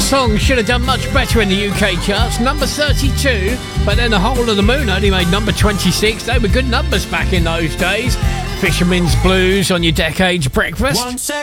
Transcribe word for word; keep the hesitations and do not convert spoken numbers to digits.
song should have done much better in the U K charts. Number thirty-two, but then The Whole of the Moon only made number twenty-six. They were good numbers back in those days. Fisherman's Blues on your Decade's Breakfast. One second.